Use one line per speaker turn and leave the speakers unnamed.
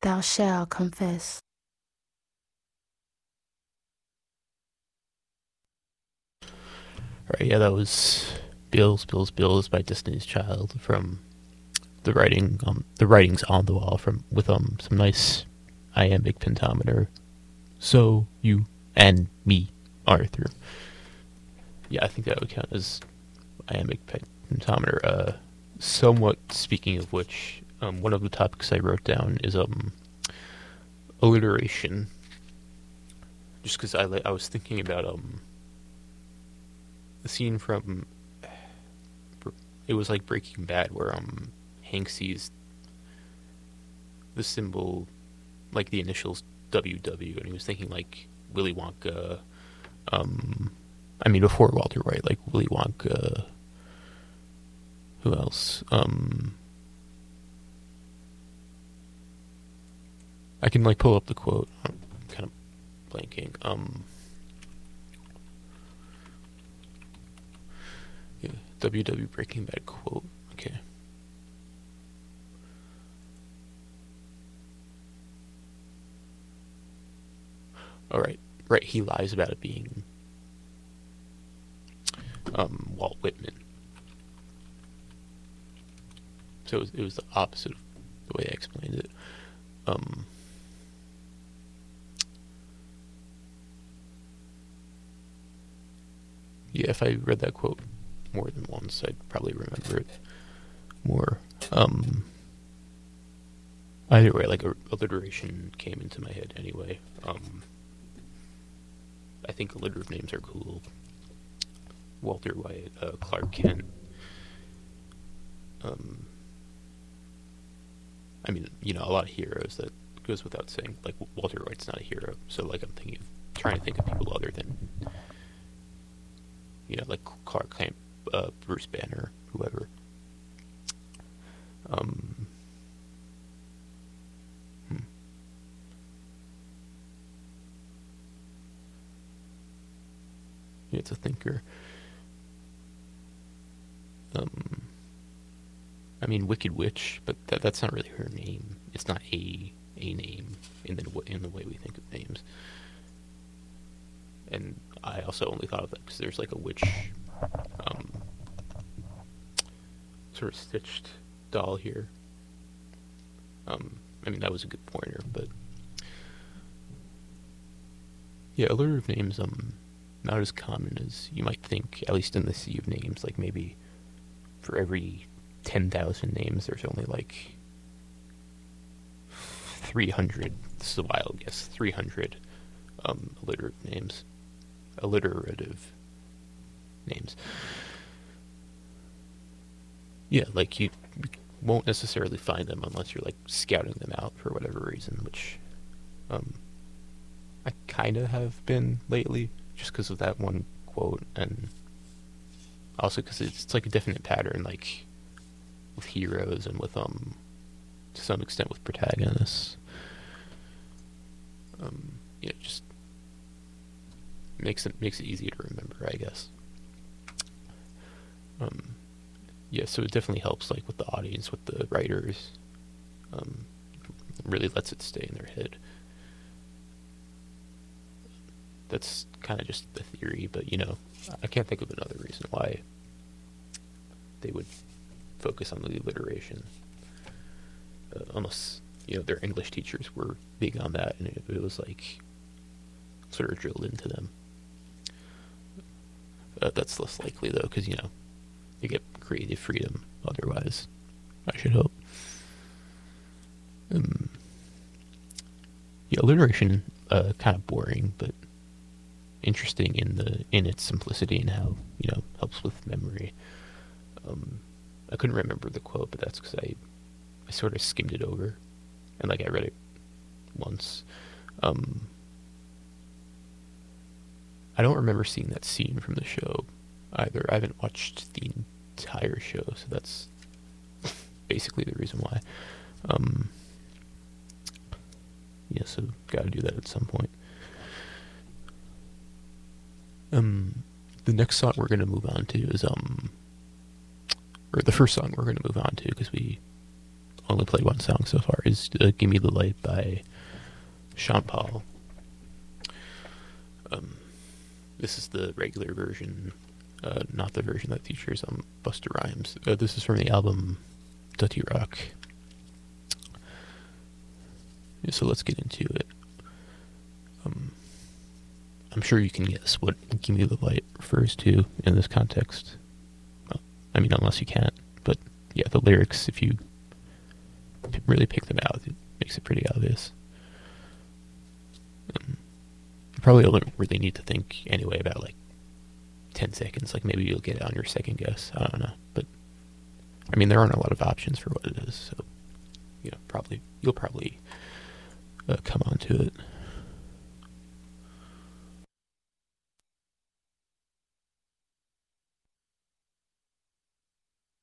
thou shalt confess.
Right, yeah, that was Bills, Bills, Bills by Destiny's Child from the writings on the wall from with some nice iambic pentameter. So you and me, Arthur. Yeah, I think that would count as iambic pentameter. Somewhat speaking of which, one of the topics I wrote down is alliteration. Just because I was thinking about the scene from it was like Breaking Bad where Hank sees the symbol like the initials WW and he was thinking like Willy Wonka. I mean before Walter White, like Willy Wonka. Who else? I can like pull up the quote. I'm kind of blanking. Yeah, WW Breaking Bad quote. Okay. All right. Right. He lies about it being Walt Whitman. So it was the opposite of the way I explained it. Yeah, if I read that quote more than once, I'd probably remember it more. Either way, like alliteration came into my head anyway. I think alliterative names are cool. Walter White, Clark Kent. I mean, you know, a lot of heroes that goes without saying. Like Walter White's not a hero, so like I'm trying to think of people other than, you know, like Clark Kent, Bruce Banner, whoever. Yeah, it's a thinker. I mean, Wicked Witch, but that's not really her name. It's not a name in the way we think of names. And I also only thought of that because there's like a witch, sort of stitched doll here. I mean that was a good pointer, but yeah, alliterative names not as common as you might think. At least in the sea of names, like maybe for every 10,000 names, there's only like 300. This is a wild guess. 300 alliterative names. Yeah, like you won't necessarily find them unless you're like scouting them out for whatever reason, which I kind of have been lately, just because of that one quote, and also because it's like a definite pattern, like with heroes and with to some extent with protagonists. Yeah, just makes it easier to remember, I guess. Yeah, so it definitely helps, like with the audience, with the writers. Really lets it stay in their head. That's kind of just the theory, but you know, I can't think of another reason why they would focus on the alliteration, unless you know their English teachers were big on that, and it was like sort of drilled into them. That's less likely though, because you know you get creative freedom otherwise. I should hope. Yeah, alliteration kind of boring, but interesting in its simplicity and how you know helps with memory. I couldn't remember the quote, but that's because I sort of skimmed it over, and like I read it once. I don't remember seeing that scene from the show either. I haven't watched the entire show, so that's basically the reason why. Yeah, so gotta do that at some point. The next song we're gonna move on to is or the first song we're gonna move on to, because we only played one song so far, is "Give Me the Light" by Sean Paul. This is the regular version, not the version that features Busta Rhymes. This is from the album Dirty Rock. Yeah, so let's get into it. I'm sure you can guess what "Give Me the Light" refers to in this context. Well, I mean, unless you can't. But yeah, the lyrics, if you really pick them out, it makes it pretty obvious. You probably only really need to think anyway about like 10 seconds. Like maybe you'll get it on your second guess. I don't know. But I mean, there aren't a lot of options for what it is. So, you'll probably come onto it.